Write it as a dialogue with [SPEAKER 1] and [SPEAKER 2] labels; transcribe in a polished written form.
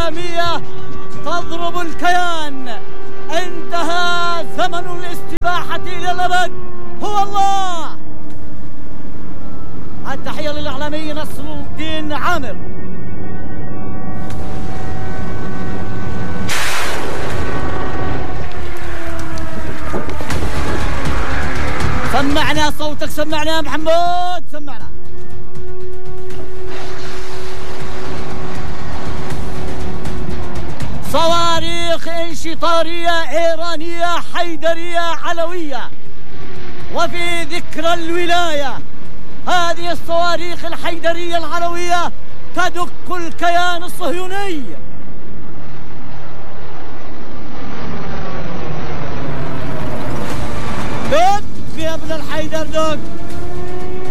[SPEAKER 1] الإسلامية تضرب الكيان. انتهى ثمن الاستباحة إلى الأبد هو الله. التحية للإعلامي نصر الدين عامر. سمعنا صوتك، سمعنا يا محمود، سمعنا. صواريخ انشطارية إيرانية حيدرية علوية. وفي ذكرى الولاية هذه الصواريخ الحيدرية العلوية تدك الكيان الصهيوني. دك يا ابن الحيدر، دك.